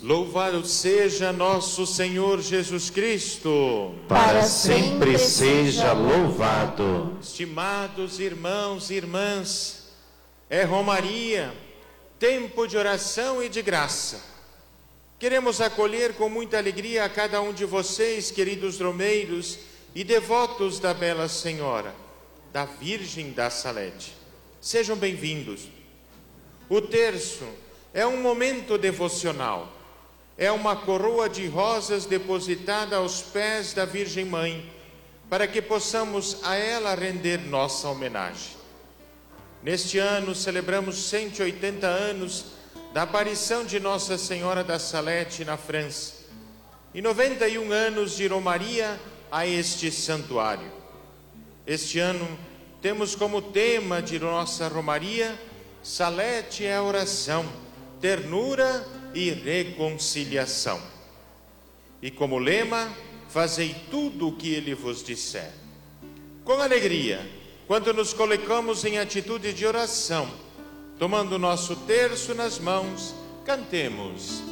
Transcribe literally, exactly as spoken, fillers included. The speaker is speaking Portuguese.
Louvado seja nosso Senhor Jesus Cristo. Para sempre seja louvado. Estimados irmãos e irmãs, é Romaria, tempo de oração e de graça. Queremos acolher com muita alegria a cada um de vocês, queridos romeiros e devotos da Bela Senhora, da Virgem da Salete. Sejam bem-vindos. O terço é um momento devocional. É uma coroa de rosas depositada aos pés da Virgem Mãe, para que possamos a ela render nossa homenagem. Neste ano celebramos cento e oitenta anos da aparição de Nossa Senhora da Salete na França e noventa e um anos de romaria a este santuário. Este ano temos como tema de nossa romaria: Salete é oração, ternura e reconciliação. E como lema, fazei tudo o que ele vos disser. Com alegria, quando nos colocamos em atitude de oração, tomando nosso terço nas mãos, cantemos.